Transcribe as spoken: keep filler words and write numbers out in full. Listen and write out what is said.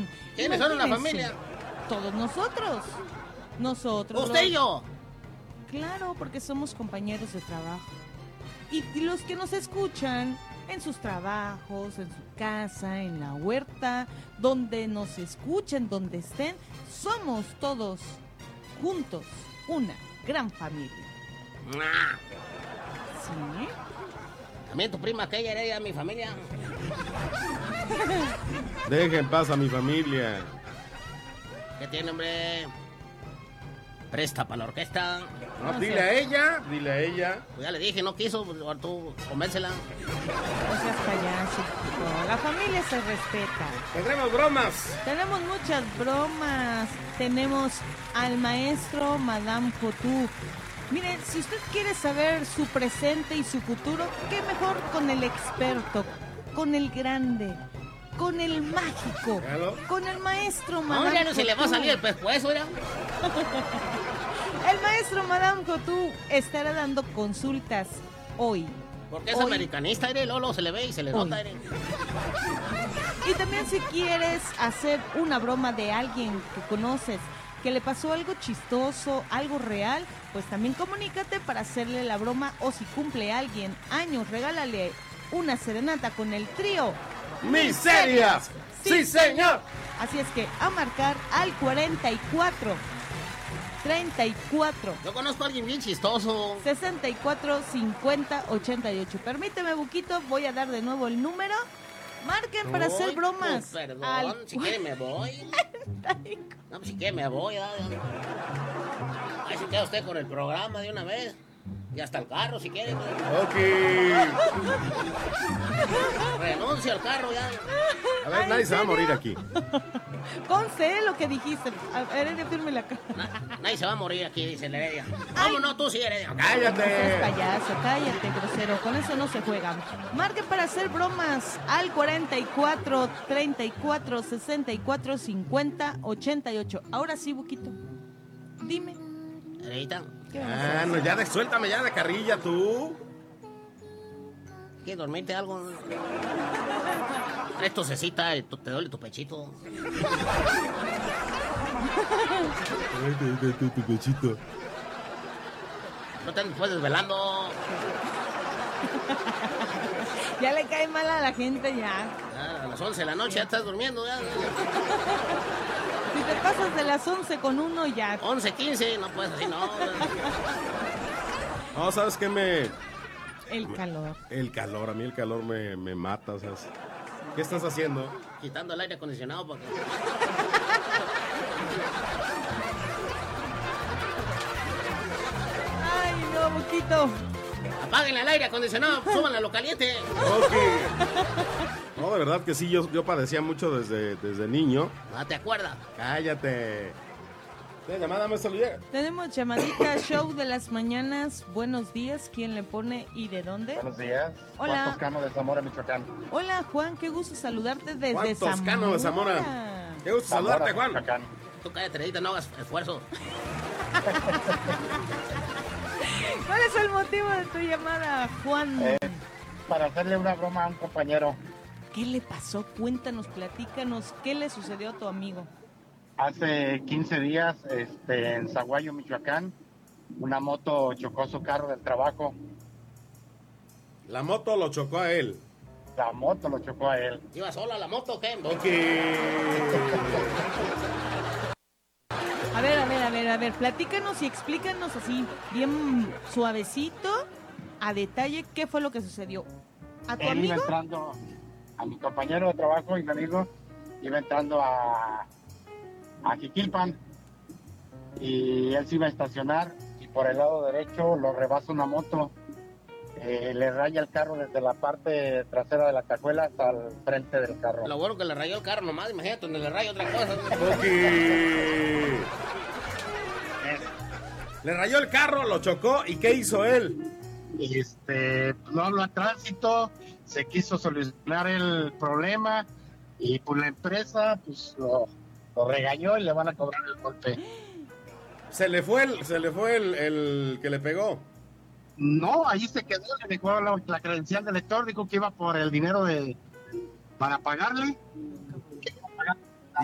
¿Quiénes son en la familia? Todos nosotros. Nosotros. ¿Usted los... y yo? Claro, porque somos compañeros de trabajo. Y, y los que nos escuchan en sus trabajos, en su casa, en la huerta, donde nos escuchen, donde estén, somos todos juntos una gran familia. Ah. ¿Sí? También tu prima aquella era ella, mi familia. Deja en paz a mi familia. ¿Qué tiene, hombre? Presta para la orquesta. No, no dile sé. a ella, dile a ella. Pues ya le dije, no quiso, pues tú convéncela. No seas payaso, chico. La familia se respeta. Tendremos bromas. Tenemos muchas bromas. Tenemos al maestro Madame Cotú. Miren, si usted quiere saber su presente y su futuro, qué mejor con el experto, con el grande, con el mágico, ¿Claro? con el maestro Madame No, ya no Cotú. se le va a salir el pescuezo, ¿ya? El maestro Madame Cotú estará dando consultas hoy. Porque es hoy. americanista, ¿eh? Lolo se le ve y se le Hoy. nota, ¿eh? Y también si quieres hacer una broma de alguien que conoces, que le pasó algo chistoso, algo real, pues también comunícate para hacerle la broma, o si cumple alguien años, regálale una serenata con el trío ¡Miserias! ¡Sí, sí señor! Así es que a marcar al cuarenta y cuatro, treinta y cuatro. Yo conozco a alguien bien chistoso. sesenta y cuatro, cincuenta, ochenta y ocho. Permíteme, Buquito, voy a dar de nuevo el número. Marquen para Uy, hacer bromas. Pues, perdón, al... si quiere me voy. No, pues si quiere me voy. Ya, ya. Ahí se queda usted con el programa de una vez. Y hasta el carro si quiere. Ok. Renuncia al carro ya. A ver, Ay, nadie ¿en se va a serio? morir aquí. Conste lo que dijiste. A Heredia, firme la cara. Na- nadie se va a morir aquí, dice el Heredia. ¿Cómo no? Tú sí, Heredia. No seas ¡Cállate! payaso, cállate, grosero. Con eso no se juega. Marquen para hacer bromas al cuarenta y cuatro, treinta y cuatro, sesenta y cuatro, cincuenta, ochenta y ocho. Ahora sí, Buquito. Dime. Heredita, ¿Qué vamos a Ah, hacer? no, ya de, suéltame ya de carrilla tú. ¿quieres dormirte algo? Traes tosecita, te, te duele tu pechito. Tu pechito. No te andes desvelando. Ya le cae mal a la gente ya. Ya, a las once de la noche ya estás durmiendo. Ya. Si te pasas de las once con uno ya. once, quince, no puedes así, no. No, ¿sabes qué me...? El calor. El calor, a mí el calor me, me mata, ¿sabes? ¿Qué estás haciendo? Quitando el aire acondicionado para que... Ay, no, Buquito. Apáguenle el aire acondicionado, súbanle a lo caliente. Ok. No, de verdad que sí, yo, yo padecía mucho desde, desde niño. Ah, ¿te acuerdas? Cállate. ¿Qué llamada me saludé? Tenemos llamadita show de las mañanas. Buenos días. ¿Quién le pone y de dónde? Buenos días. Hola. Juan Toscano de Zamora, Michoacán. Hola, Juan. Qué gusto saludarte desde Juan Toscano de Zamora. Qué gusto saludarte, Juan. Michoacán. Tú cállate, Heredita, no hagas esfuerzo. ¿Cuál es el motivo de tu llamada, Juan? Eh, para hacerle una broma a un compañero. ¿Qué le pasó? Cuéntanos, platícanos. ¿Qué le sucedió a tu amigo? Hace quince días, este, en Zaguayo, Michoacán, una moto chocó su carro del trabajo. La moto lo chocó a él. La moto lo chocó a él. ¿Iba sola la moto o qué? Ok. A ver, a ver, a ver, a ver. Platícanos y explícanos así, bien suavecito, a detalle, qué fue lo que sucedió. ¿A tu Él iba amigo? entrando, a mi compañero de trabajo y mi amigo, iba entrando a, a Jiquilpan. Y él se iba a estacionar y por el lado derecho lo rebasa una moto. Eh, le raya el carro desde la parte trasera de la cajuela hasta el frente del carro. Lo bueno que le rayó el carro nomás, imagínate, donde le rayó otra cosa. Ok. Le rayó el carro, lo chocó, ¿y qué hizo él? Y este, no habló a tránsito, se quiso solucionar el problema y pues la empresa pues lo, lo regañó y le van a cobrar el golpe. Se le fue el, se le fue el, el que le pegó. No, ahí se quedó, le dejó la, la credencial del lector, dijo que iba por el dinero de para pagarle